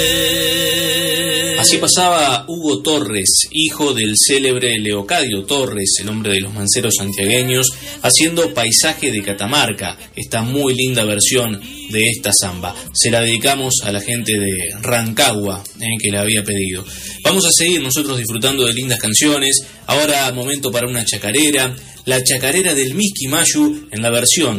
Así pasaba Hugo Torres, hijo del célebre Leocadio Torres, el hombre de los manceros santiagueños, haciendo Paisaje de Catamarca, esta muy linda versión de esta samba. Se la dedicamos a la gente de Rancagua, que la había pedido. Vamos a seguir nosotros disfrutando de lindas canciones. Ahora momento para una chacarera, la chacarera del Miski Mayu en la versión